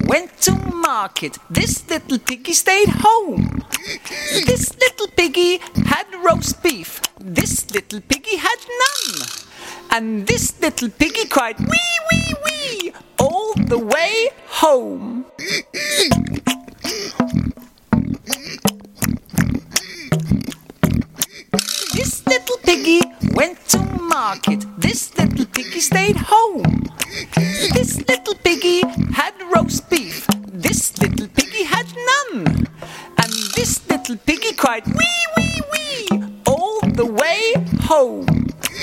went to market. This little piggy stayed home. This little piggy had roast beef. This little piggy had none. And this little piggy cried, wee, wee, wee, all the way home. This little piggy went to market. This little piggy stayed home. This little